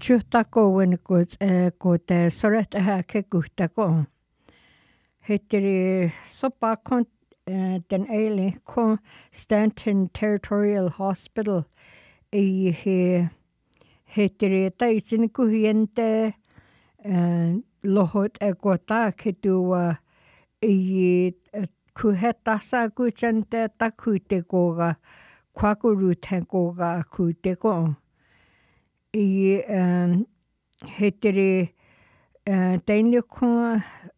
Chuhtako-winnikut kute soret-häke-kuhtako. Hitteri sopakon den eilig kon Stanton Territorial Hospital i hitteri taitsin kuhiente lohot kota ketua i kuhetasa kuchante takutekoga kwakurutenkoga kuteko. I hitteri teinlikon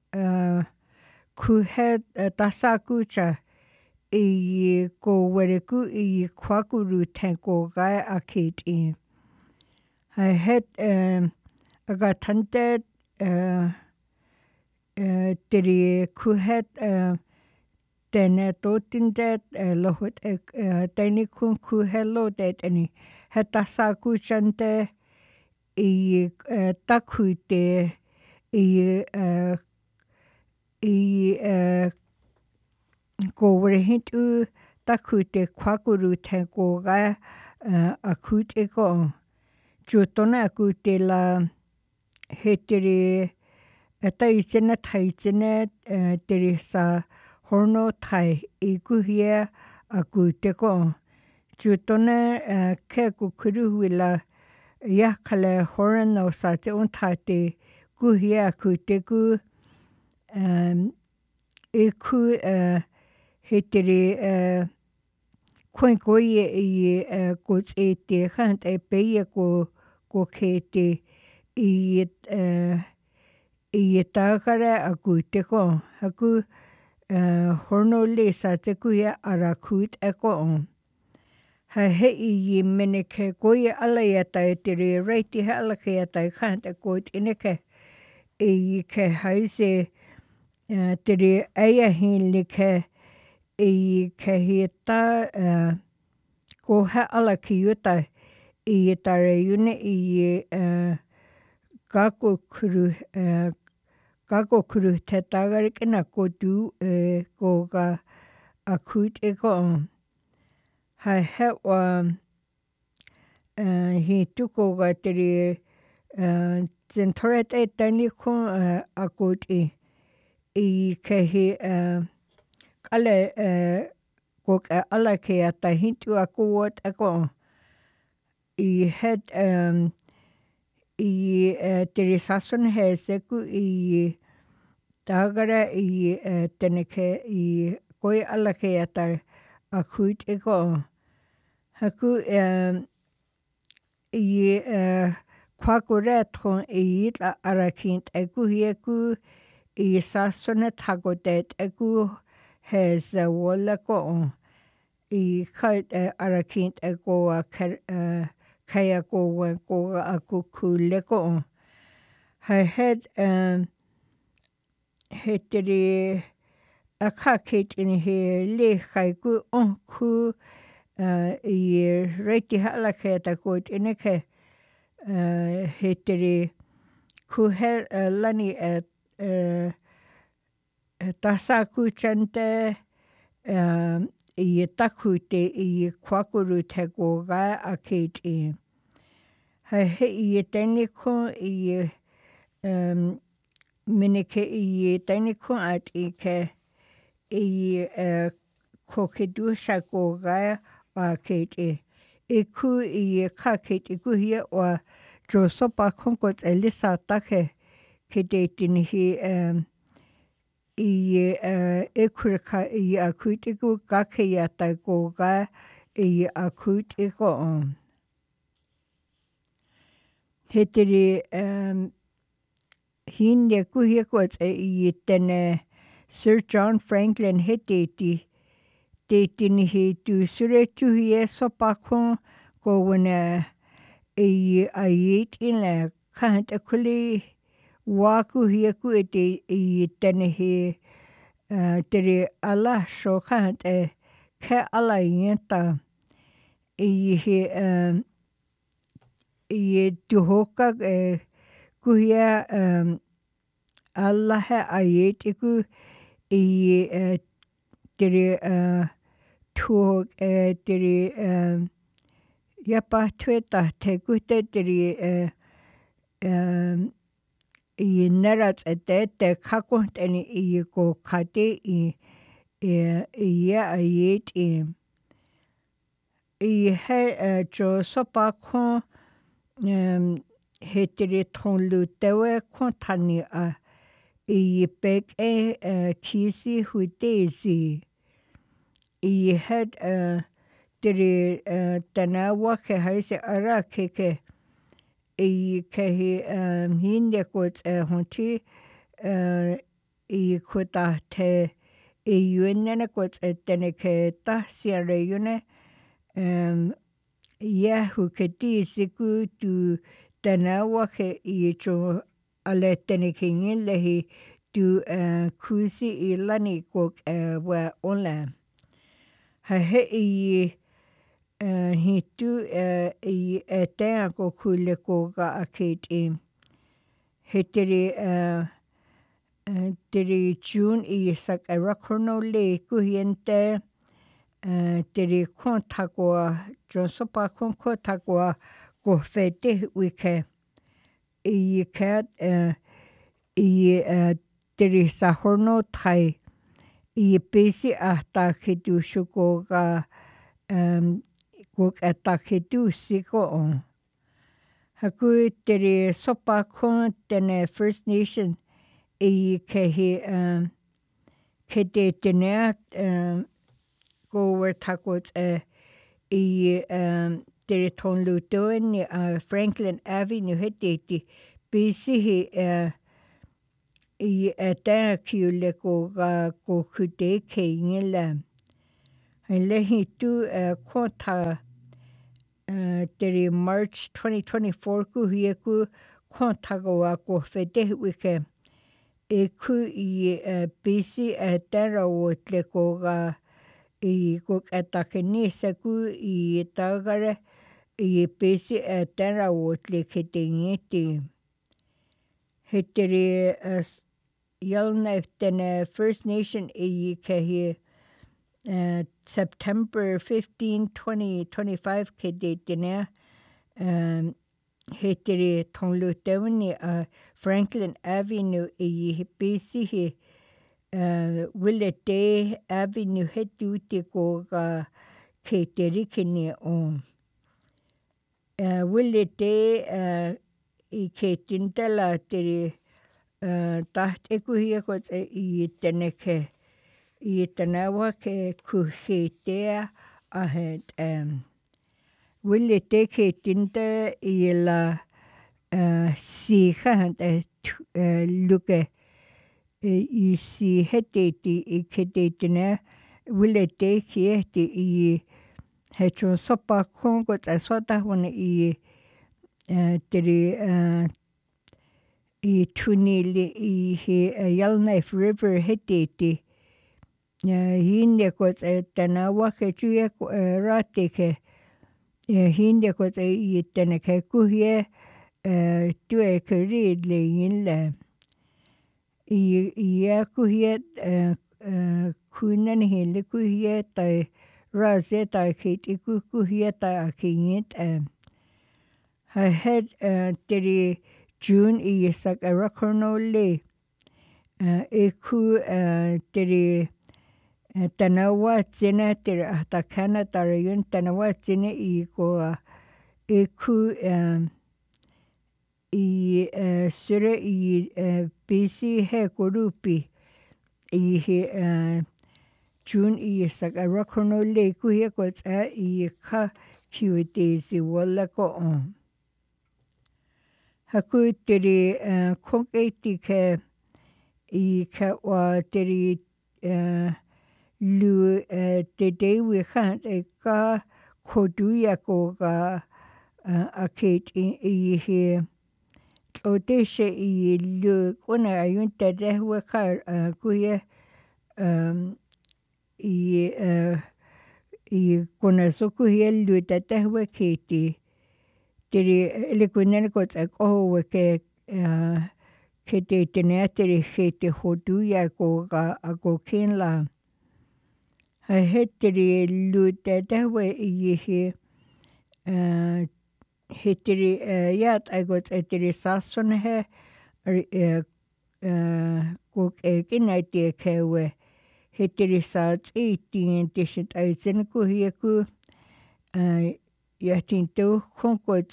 kuhet tasakucha i koweriku i kwakurutenkoga akiti. Het agatante teri kuhet tene totindet lohot teinikun kuhelo teteni hetasa kuchante i takuite i kowerihintu takute kwakurutenkoga akuteko. Jutona akute la hitteri taitsene taitsene teri sa horno tai ikuhia akuteko. Jutona kekukuruhwila yakale horno sa te untate kuhia akuteku iku hitteri kwenkoye i kutsete khante peye ko kete i takare akuteko haku horno lesa te kuya arakut eko. He i meneke koye alayata tiri reiti halakayata khante kot ineke i ke haise tiri ayahin like i ke hita koha alakiyuta i tare yune i kakokuru te tagarikina kodu koga akut eko. He wa hi tukoga tiri zintoret tainikon akoti i kehi kale koka alakayata hintu akuot ako i het i tiri sasun he seku i tagara i teneke i koi alakayata akut ako haku i kwakuretron i la arakint aku hieku i sasone tagodet aku has wala ko I kait arakint ako kaya ko aku kule ko had heteri akakit in he le kaiku ku I reiti halaketa ko ineke heteri ku lani tasaku chante I takute I kwakuru koga akiti. He I teniko I minike I teniko at ike I kokedusha koga akiti. Iku I kakit iku hi wa josopa konkot elisa take kedetin hi I ekurka I akutiku kakayata koga I akutiko. Heteri hinde kuhikot I tene Sir John Franklin heteti tetin hi tu suretu hi sopakon ko wana I ayit in la kanta kuli waku hieku ete I tene he tere ala shokante ke ala yenta I he I tuhoka kuhia Allah ayet iku I tere tuhok tere yapa tueta te kute tere I nerat te kakont en I go kate I ayet I he jo sopa kon hetere ton lutewe kon tani a I beg kisi huitezi I had dere tanawa ke haise ara ke I kehi hinde kots honti I kuta te I yuene kots tene ke ta siare yune yahu ke ti siku tu tanawa ke I jo ale tene ke ngelehi tu kusi I lani kok wa ola. Ha he I hitu I tea ko kule ko ka aketi. He tere June I sakarakono le kuhiente tere kontakwa josopa kontakwa ko fete wike. I kat I tere sahorno tai I besi ahta kitu shuko ka kuk atakitu siko on. Haku tere sopa kon tene First Nation I kehi ke te tenea ko wertakot I tere tonlu ni Franklin Avenue he te bisi he I ata kiule ko kute ke ingela. Lehi tu konta tere March 2024 ku hieku konta ko fete wike. E ku I bisi tera wotle ko I ko katakenisa ku I tagare I bisi tera wotle ke te ngeti. He tere Yellowknife tene First Nation I kehi September 15, 2025 ke te tene he tere tonglutewini Franklin Avenue I bisi he Willete Avenue he tuti ko ke tere kini on. Willete I ke tintala tere tahte kuhia kots I teneke I tanawa ke kuhitea ahet Willete ke tinta I la siha luke I si heteti I ke te tina Willete ki ehti I he chon sopa kongo tsa sota wana I tere I tunili I he Yellowknife River heteti hinde kots tanawa ke tuye rate ke hinde kots I tene ke kuhie tue ke ridle yinle I kuhie kunan hele kuhie tai raze tai kiti kuhie tai akingit ha had tere June I sakarakono le ku tere tanawa tsena tere atakana tara yun tanawa tsena I ko ku I sura I bisi he korupi I he June I sakarakono le kuhie ko tsa I ka kiwitezi wala ko on. Haku tere kongeti ke I ka wa tere lu te dewi khan ka koduya ko ka aket I he o te she I lu kona ayun te dewe ka kuye I kona soku he lu te dewe keti tere ele kunene ko tsa koho ke ke te tenea tere he te hoduya ko ka ako kinla. Ha he tere lu te dewe I he Hitteri jäät aigot eteri sasson he kuk kinäitiä keue. Hitteri saat iittiin tisit aitsen kuhieku jähtin tuhkonkot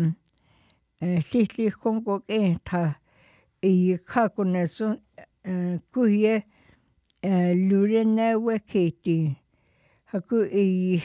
sihli konkok ehta i kakunesun kuhie lurenäwe keiti. Haku i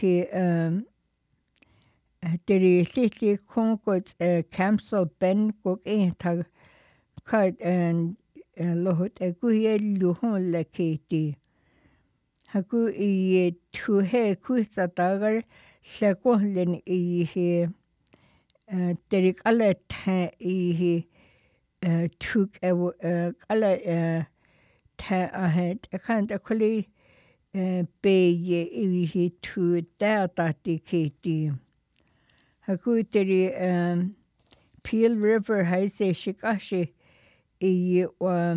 teri sihli konkot Camsel Ben kok ehta kad lohut kuhie luhon keiti. Haku i tuhe kuhsatagar sekohlen i terik alle i tuk alle ta ahet kanta kuli beje i tu tahti kiti. Haku teri Peel River haise shikashi i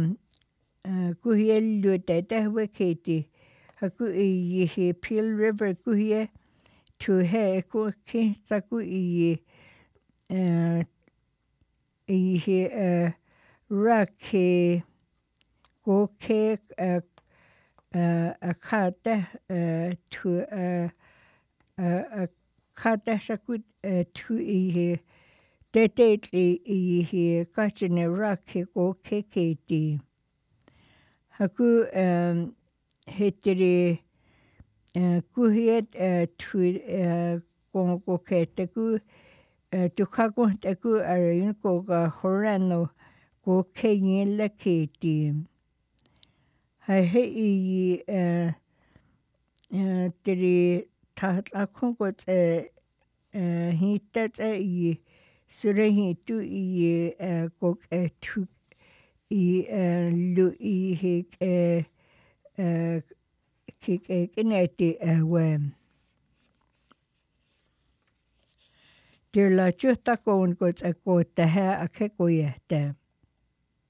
kuhielu tehwe kiti. Haku i Peel River kuhie tuhe kuki saku i rake koke akate tu akate saku tu i tetetli i kachine rake koke kiti. Haku hitteri kuhiet tu kongo keteku tukako teku arin koga horano ko kenyele kiti. Hai i teri tatlakon hitet i surehitu i kok tu i lu i kineti wem. Dir la juhta koon kots a koot tähä a kekoyehtä.